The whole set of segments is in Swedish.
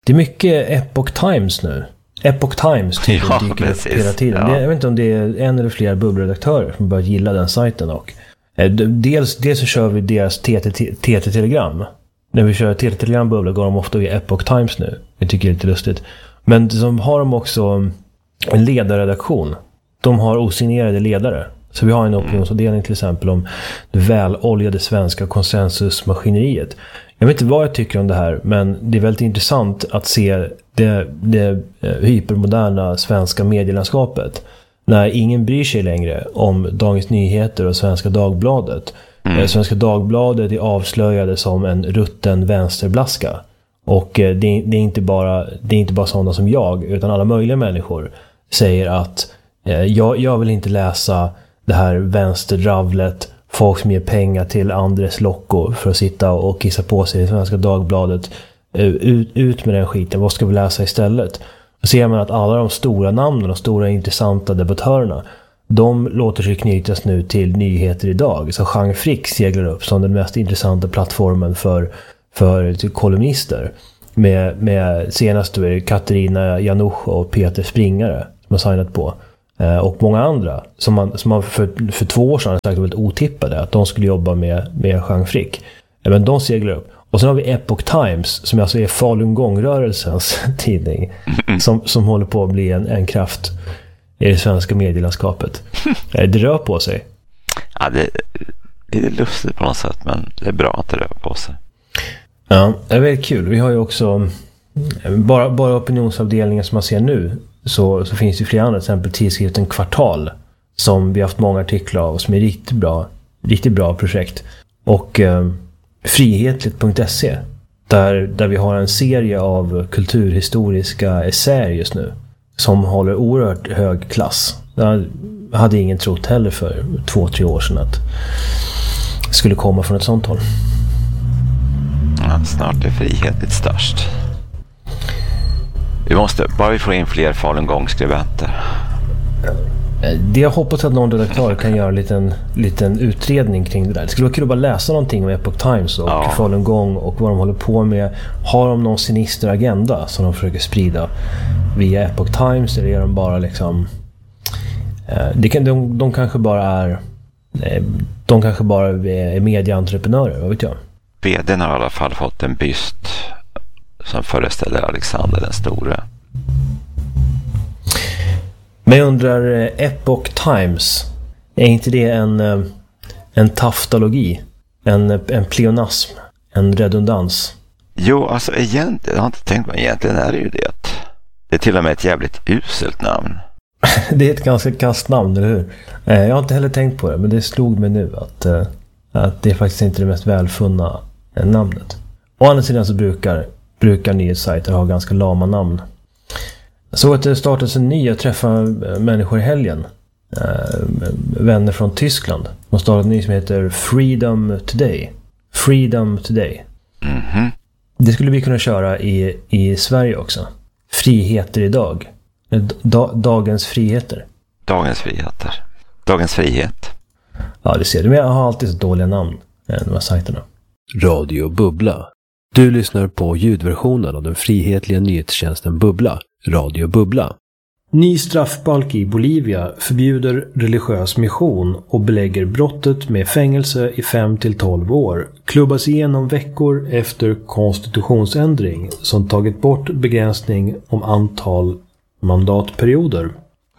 Det är mycket Epoch Times nu. Epoch Times dyker upp hela tiden. Ja. Jag vet inte om det är en eller flera bubbelredaktörer som börjat gilla den sajten. Och dels så kör vi deras TT-telegram. När vi kör TT-telegram-bubbla går de ofta via Epoch Times nu. Jag tycker det är lite lustigt. Men så har de också en ledarredaktion. De har osignerade ledare. Så vi har en opinionsavdelning till exempel om det väloljade svenska konsensusmaskineriet. Jag vet inte vad jag tycker om det här, men det är väldigt intressant att se det hypermoderna svenska medielandskapet. När ingen bryr sig längre om Dagens Nyheter och Svenska Dagbladet. Svenska Dagbladet är avslöjade som en rutten vänsterblaska. Och det är inte bara sådana som jag, utan alla möjliga människor säger att jag vill inte läsa det här vänsterdravlet, folk som ger pengar till Andres Locko för att sitta och kissa på sig i Svenska Dagbladet. Ut med den skiten, vad ska vi läsa istället? Då ser man att alla de stora namnen, de stora intressanta debattörerna, de låter sig knytas nu till Nyheter idag. Så Jean Frick seglar upp som den mest intressanta plattformen för kolumnister. Med senast Katarina Janouch och Peter Springare som har signat på. Och många andra som man för 2 år sedan sagt var väldigt otippade att de skulle jobba med Jean Frick. Men de seglar upp. Och sen har vi Epoch Times som alltså är falungongrörelsens tidning som håller på att bli en kraft i det svenska medielandskapet. Det rör på sig. Ja, det är lustigt på något sätt, men det är bra att det rör på sig. Ja, det är väldigt kul. Vi har ju också bara opinionsavdelningen som man ser nu, så finns det flera andra, till exempel tidskriften Kvartal som vi har haft många artiklar av och som är riktigt bra projekt. Och frihetligt.se där vi har en serie av kulturhistoriska essäer just nu som håller oerhört hög klass. Jag hade ingen trott heller för 2-3 år sedan att det skulle komma från ett sånt håll. Ja, snart är frihetligt störst. Vi får in fler falungongsskribenter. Det jag hoppas att någon redaktör kan göra en liten utredning kring det där. Det skulle vara kul att bara läsa någonting om Epoch Times och falungong och vad de håller på med. Har de någon sinister agenda som de försöker sprida via Epoch Times, eller är de bara liksom de kanske bara är medieentreprenörer, vad vet jag. VD:n har i alla fall fått en byst som föreställer Alexander den store. Men jag undrar, Epoch Times, är inte det en taftologi? En pleonasm? En redundans? Jo, alltså egentligen, jag har inte tänkt på, egentligen är det ju det. Det är till och med ett jävligt uselt namn. Det är ett ganska kast namn, eller hur? Jag har inte heller tänkt på det, men det slog mig nu att det är faktiskt inte det mest välfunna namnet. Å andra sidan så brukar nyhetssajter ha ganska lama namn. Så att det startades en ny, jag träffade människor i helgen. Vänner från Tyskland. De startade en ny som heter Freedom Today. Freedom Today. Mm-hmm. Det skulle vi kunna köra i Sverige också. Friheter idag. Dagens friheter. Dagens friheter. Dagens frihet. Ja, det ser du. Men jag har alltid så dåliga namn, de här sajterna. Radio Bubbla. Du lyssnar på ljudversionen av den frihetliga nyhetstjänsten Bubbla. Radio Bubbla. Ny straffbalk i Bolivia förbjuder religiös mission och belägger brottet med fängelse i 5-12 år. Klubbas igenom veckor efter konstitutionsändring som tagit bort begränsning om antal mandatperioder.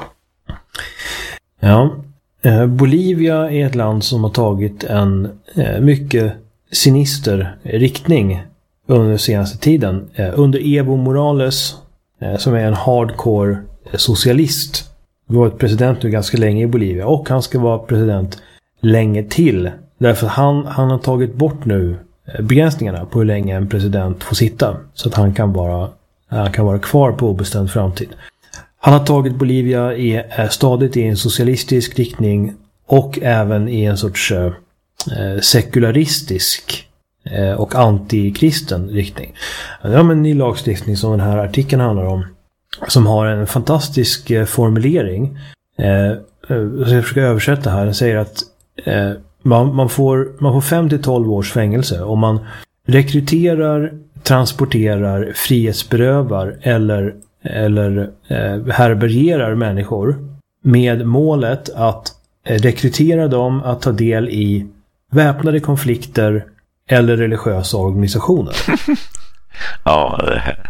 Ja, Bolivia är ett land som har tagit en mycket sinister riktning under senaste tiden. Under Evo Morales, som är en hardcore socialist, varit president nu ganska länge i Bolivia, och han ska vara president länge till. Därför att han har tagit bort nu begränsningarna på hur länge en president får sitta, så att han kan vara kvar på obestämd framtid. Han har tagit Bolivia stadigt i en socialistisk riktning och även i en sorts sekularistisk och antikristen riktning. Det är en ny lagstiftning som den här artikeln handlar om, som har en fantastisk formulering. Jag ska försöka översätta här. Den säger att man får 5-12 års fängelse om man rekryterar transporterar, frihetsberövar eller härbärgerar människor med målet att rekrytera dem att ta del i väpnade konflikter eller religiösa organisationer. Ja, det här.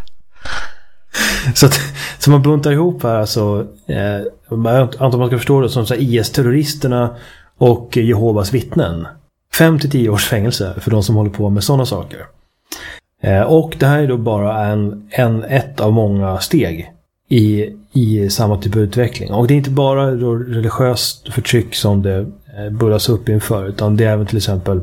Så man buntar ihop här alltså, antar man ska förstå det som så här, IS-terroristerna och Jehovas vittnen. 5-10 års fängelse för de som håller på med sådana saker. Och det här är då bara ett av många steg i samma typ av utveckling. Och det är inte bara då religiöst förtryck som det bullas upp inför, utan det är även till exempel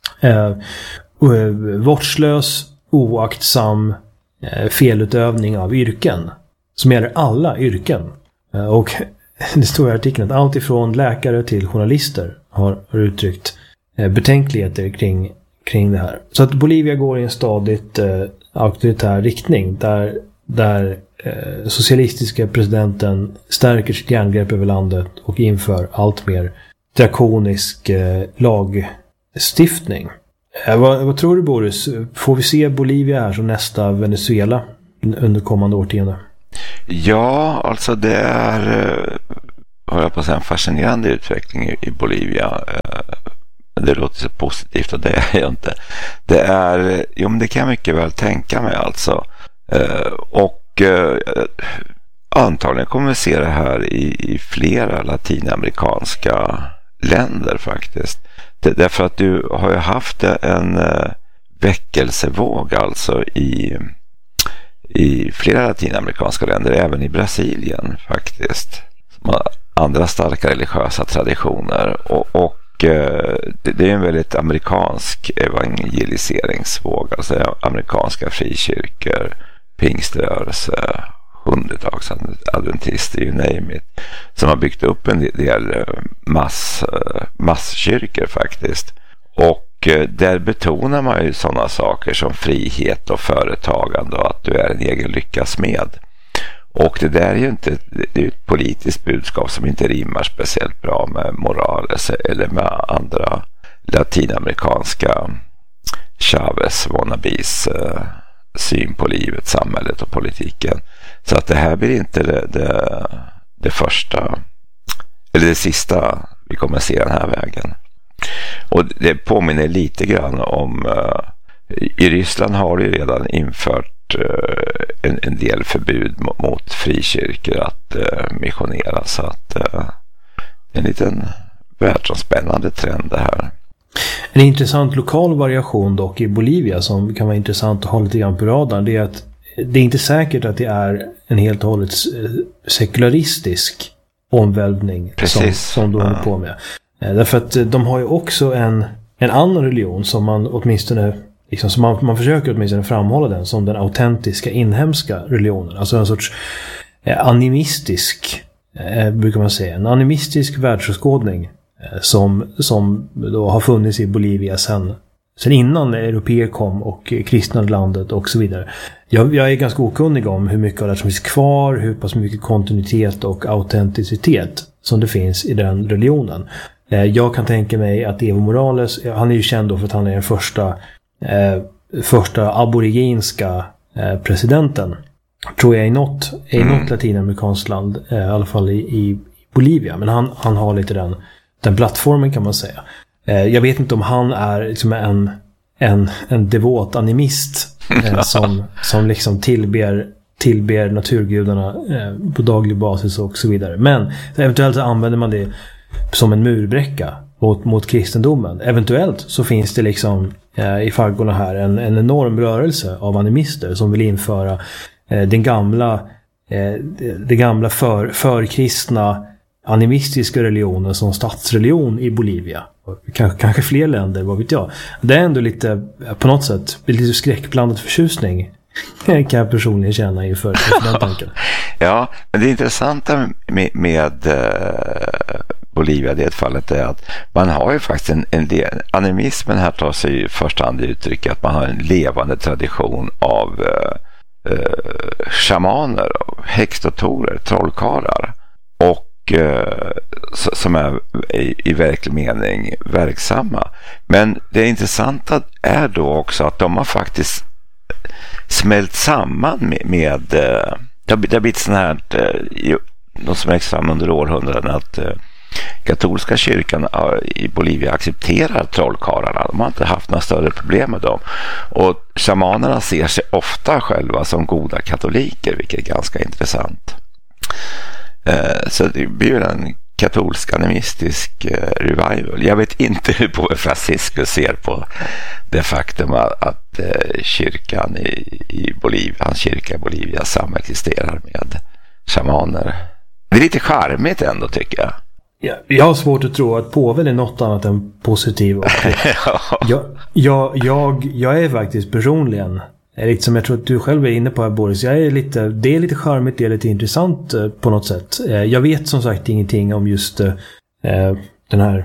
vårdslös, oaktsam felutövning av yrken som gäller alla yrken. Och det står i artikeln att allt ifrån läkare till journalister har uttryckt betänkligheter kring det här. Så att Bolivia går i en stadigt auktoritär riktning där socialistiska presidenten stärker sitt järngrepp över landet och inför allt mer drakonisk lagstiftning. Vad tror du, Boris? Får vi se Bolivia här som nästa Venezuela under kommande årtionde? Ja, alltså det är har jag på att säga, en fascinerande utveckling i Bolivia. Det låter så positivt och det är jag inte. Det är, jo men det kan jag mycket väl tänka mig alltså. Och antagligen kommer vi se det här i flera latinamerikanska länder faktiskt. Därför att du har ju haft en väckelsevåg alltså i flera latinamerikanska länder, även i Brasilien faktiskt. Som har andra starka religiösa traditioner och det är en väldigt amerikansk evangeliseringsvåg, alltså amerikanska frikyrkor, pingströrelse, hundetagsadventister, you name it, som har byggt upp en del masskyrkor faktiskt. Och där betonar man ju sådana saker som frihet och företagande och att du är en egen lyckas med. Och det där är ju inte, det är ett politiskt budskap som inte rimmar speciellt bra med Morales eller med andra latinamerikanska Chavez wannabes syn på livet, samhället och politiken. Så att det här blir inte det första eller det sista vi kommer att se den här vägen. Och det påminner lite grann om i Ryssland har det ju redan infört en del förbud mot frikyrkor att missionera, så att en liten världsomspännande trend det här. En intressant lokal variation dock i Bolivia som kan vara intressant att ha lite grann på radarn, det är att det är inte säkert att det är en helt och hållet sekularistisk omvälvning som de håller på med. Därför att de har ju också en annan religion som man åtminstone liksom, som man försöker åtminstone framhålla den som den autentiska inhemska religionen. Alltså en sorts animistisk, brukar man säga, en animistisk världsåskådning som då har funnits i Bolivia sen innan europeer kom och kristnade landet och så vidare. Jag är ganska okunnig om hur mycket av det som finns kvar, hur pass mycket kontinuitet och autenticitet som det finns i den religionen. Jag kan tänka mig att Evo Morales, han är ju känd då för att han är den första aboriginska presidenten, tror jag, i något latinamerikanskt land, i alla fall i Bolivia. Men han har lite den plattformen, kan man säga. Jag vet inte om han är liksom en devot animist som liksom tillber naturgudarna på daglig basis och så vidare. Men eventuellt så använder man det som en murbräcka mot kristendomen. Eventuellt så finns det liksom i faggorna här en enorm rörelse av animister som vill införa den gamla förkristna animistiska religionen som statsreligion i Bolivia. Kanske fler länder, vad vet jag. Det är ändå lite, på något sätt, lite skräckblandad förtjusning kan jag personligen känna inför den tanken. Ja, men det intressanta med Bolivia, det fallet, är att man har ju faktiskt en del, animismen här tar sig i första hand uttryck att man har en levande tradition av shamaner, häxdoktorer, trollkarlar och som är i verklig mening verksamma. Men det intressanta är då också att de har faktiskt smält samman med det har blivit sån här något som växt fram under århundraden, att katolska kyrkan i Bolivia accepterar trollkarlarna. De har inte haft några större problem med dem. Och shamanerna ser sig ofta själva som goda katoliker, vilket är ganska intressant. Så det blir ju en katolsk animistisk revival. Jag vet inte hur Påve Franciscus ser på det faktum att kyrkan i Bolivia, hans kyrka i Bolivia samexisterar med shamaner. Det är lite charmigt ändå, tycker jag. Ja, jag har svårt att tro att påven är något annat än positiv. Och jag är faktiskt personligen, lite som jag tror att du själv är inne på här, Boris, det är lite charmigt, det är lite intressant på något sätt. Jag vet som sagt ingenting om just den här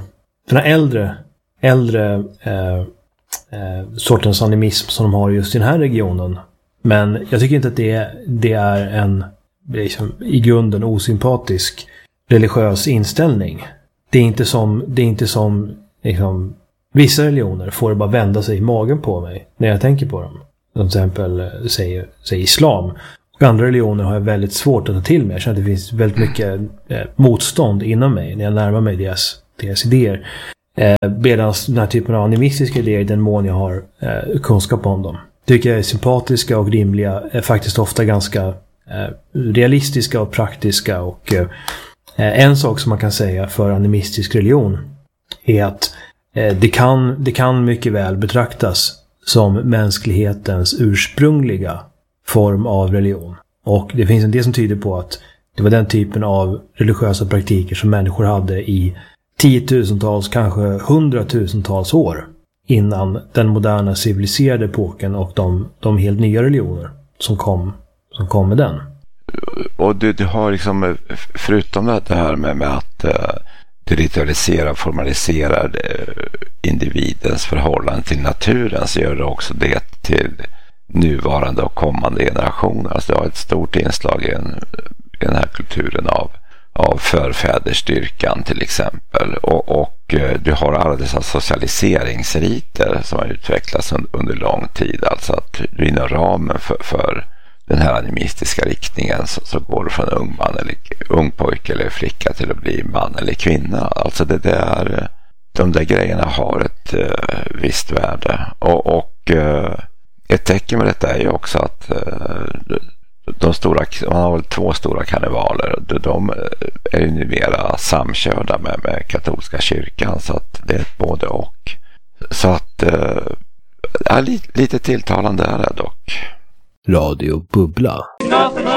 äldre sortens animism som de har just i den här regionen. Men jag tycker inte att det är en liksom, i grunden osympatisk religiös inställning. Det är inte som liksom, vissa religioner får det bara vända sig i magen på mig när jag tänker på dem. Som till exempel säger islam. Och andra religioner har jag väldigt svårt att ta till mig. Jag känner att det finns väldigt mycket motstånd inom mig när jag närmar mig deras idéer. Medan den här typen av animistiska idéer, i den mån jag har kunskap om dem, tycker jag är sympatiska och rimliga, är faktiskt ofta ganska realistiska och praktiska. Och en sak som man kan säga för animistisk religion är att det kan mycket väl betraktas som mänsklighetens ursprungliga form av religion. Och det finns en del som tyder på att det var den typen av religiösa praktiker som människor hade i 10-tusentals, kanske 100-tusentals år innan den moderna civiliserade epoken och de helt nya religioner som kom med den. Och du har liksom, förutom det här med att du ritualiserar och formaliserar individens förhållande till naturen, så gör du också det till nuvarande och kommande generationer. Alltså du har ett stort inslag i den här kulturen av förfädersstyrkan till exempel. Och du har alla dessa socialiseringsriter som har utvecklats under lång tid. Alltså att du inom ramen för den här animistiska riktningen så går du från ung pojke eller flicka till att bli man eller kvinna. Alltså de där grejerna har ett visst värde. Och ett tecken med detta är ju också att man har väl 2 stora karnevaler. De är ju numera samkörda med katolska kyrkan, så att det är ett både och. Så att lite tilltalande är det dock. Radio Bubbla.